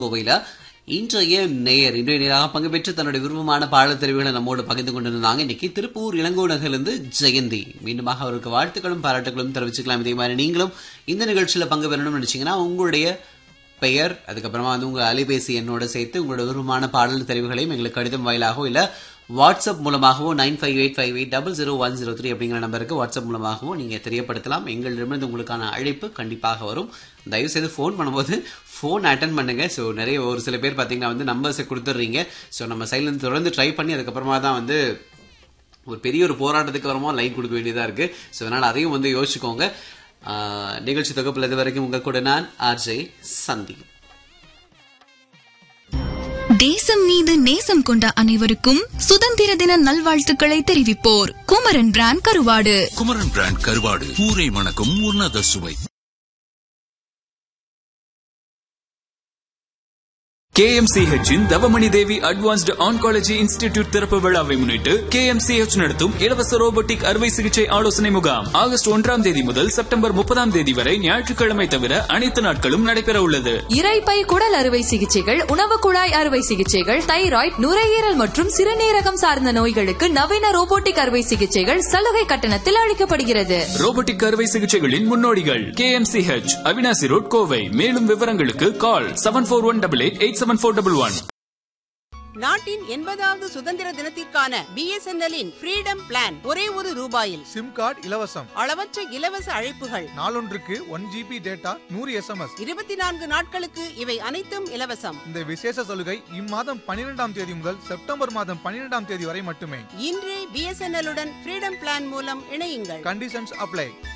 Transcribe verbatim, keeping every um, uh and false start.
கோவையில இன்றைய நேயர் இன்றைய நேராக பங்கு பெற்று தன்னுடைய விருப்பமான பாடல் தெரிவுகளை நம்மோடு பகிர்ந்து கொண்டிருந்தாங்க. இன்னைக்கு திருப்பூர் இளங்கோ நகரிலிருந்து ஜெயந்தி. மீண்டுமாக அவருக்கு வாழ்த்துக்களும் பாராட்டுகளும் தெரிவிச்சுக்கலாம். இதே மாதிரி நீங்களும் இந்த நிகழ்ச்சியில பங்கு பெறணும்னு நினைச்சீங்கன்னா உங்களுடைய பெயர், அதுக்கப்புறமா வந்து உங்க அலைபேசி எண்ணோட சேர்த்து உங்களோட விருப்பமான பாடல் தெரிவுகளையும் எங்களுக்கு கடிதம் வாயிலாகவோ இல்ல வாட்ஸ்அப் மூலமாகவோ nine five eight five eight double zero one zero three அப்படிங்கிற நம்பருக்கு வாட்ஸ்அப் மூலமாகவும் நீங்க தெரியப்படுத்தலாம். எங்களிடமிருந்து உங்களுக்கான அழைப்பு கண்டிப்பாக வரும். தயவு செய்து ஃபோன் பண்ணும்போது ஃபோன் அட்டன் பண்ணுங்க. ஸோ நிறைய ஒரு சில பேர் பார்த்தீங்கன்னா வந்து நம்பர்ஸை கொடுத்துட்றீங்க. ஸோ நம்ம சைட்லேருந்து தொடர்ந்து ட்ரை பண்ணி அதுக்கப்புறமா தான் வந்து ஒரு பெரிய ஒரு போராட்டத்துக்கு வரமா லைன் கொடுக்க வேண்டியதா இருக்கு. ஸோ அதனால அதையும் வந்து யோசிச்சுக்கோங்க. நிகழ்ச்சி தொகுப்பில் இது வரைக்கும் உங்க கூட நான் ஆர்ஜே சந்தீப். தேசம் மீது நேசம் கொண்ட அனைவருக்கும் சுதந்திர தின நல்வாழ்த்துக்களை தெரிவிப்போர் குமரன் பிராண்ட் கருவாடு. குமரன் பிராண்ட் கருவாடு ஊரை மணக்கும் உன்னத சுவை. K M C H இன் தவமணி தேவி அட்வான்ஸ்டு ஆன்காலஜி இன்ஸ்டிடியூட் திறப்பு விழாவை முன்னிட்டு K M C H நடத்தும் இலவச ரோபோட்டிக் அறுவை சிகிச்சை ஆலோசனை முகாம் ஆகஸ்ட் ஒன்றாம் தேதி முதல் செப்டம்பர் முப்பதாம் தேதி வரை ஞாயிற்றுக்கிழமை தவிர அனைத்து நாட்களும் நடைபெற உள்ளது. இரைப்பை குடல் அறுவை சிகிச்சைகள், உணவு குழாய் அறுவை சிகிச்சைகள், தைராய்டு, நுரையீரல் மற்றும் சிறுநீரகம் சார்ந்த நோய்களுக்கு நவீன ரோபோட்டிக் அறுவை சிகிச்சைகள் சலுகை கட்டணத்தில் அளிக்கப்படுகிறது. ரோபோட்டிக் அறுவை சிகிச்சைகளின் முன்னோடிகள் K M C H, Avinashi road, Kovai. மேலும் விவரங்களுக்கு கால் seven four one double eight eight seven four double one. நாட்டின் எண்பதாவது சுதந்திர தினத்திற்கான பி எஸ் என் எல் இன் ஃப்ரீடம் பிளான் ஒரே ஒரு ரூபாயில். சிம் கார்டு இலவசம். அளவற்ற இலவச அழைப்புகள். நாளொன்றுக்கு ஒன் ஜிபி டேட்டா, நூறு எஸ் எம் எஸ். இருபத்தி நான்கு நாட்களுக்கு இவை அனைத்தும் இலவசம். இந்த விசேஷ சலுகை இம்மாதம் பன்னிரெண்டாம் தேதி முதல் செப்டம்பர் மாதம் பன்னிரெண்டாம் தேதி வரை மட்டுமே. இன்றே பி எஸ் என் எல் உடன் ஃப்ரீடம் பிளான் மூலம் இணையுங்கள். Conditions apply.